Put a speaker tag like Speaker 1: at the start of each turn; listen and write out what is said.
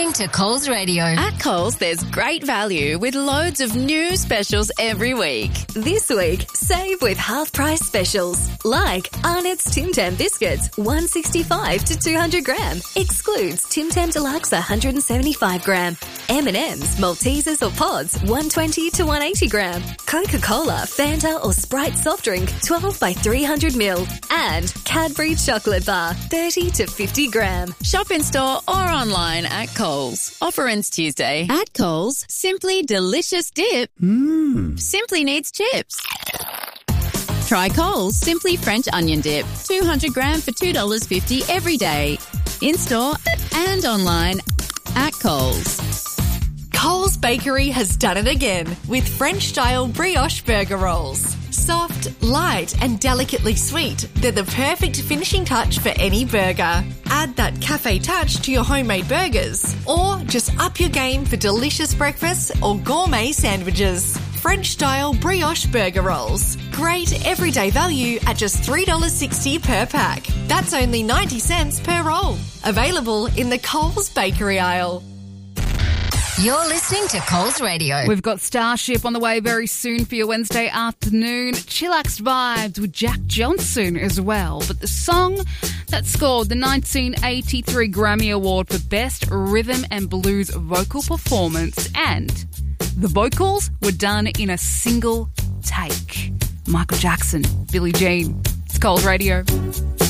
Speaker 1: listening to Coles Radio.
Speaker 2: At Coles, there's great value with loads of new specials every week.
Speaker 3: This week, save with half-price specials. Like Arnott's Tim Tam biscuits, $1.65 to 200 gram. Excludes Tim Tam Deluxe 175 gram. M&M's, Maltesers or Pods, $1.20 to 180 gram. Coca-Cola, Fanta or Sprite soft drink, 12 by 300 ml. And Cadbury chocolate bar, 30 to 50 gram.
Speaker 2: Shop in store or online at Coles. Offer ends Tuesday. At Coles, simply delicious dip. Simply needs chips. Try Coles Simply French Onion Dip. 200 gram for $2.50 every day. In store and online at Coles.
Speaker 4: Coles Bakery has done it again with French-style brioche burger rolls. Soft, light and delicately sweet, they're the perfect finishing touch for any burger. Add that cafe touch to your homemade burgers or just up your game for delicious breakfasts or gourmet sandwiches. French-style brioche burger rolls. Great everyday value at just $3.60 per pack. That's only 90 cents per roll. Available in the Coles Bakery aisle.
Speaker 1: You're listening to Coles Radio.
Speaker 5: We've got Starship on the way very soon for your Wednesday afternoon. Chillaxed vibes with Jack Johnson as well. But the song that scored the 1983 Grammy Award for Best Rhythm and Blues Vocal Performance, and the vocals were done in a single take. Michael Jackson, Billie Jean. It's Coles Radio.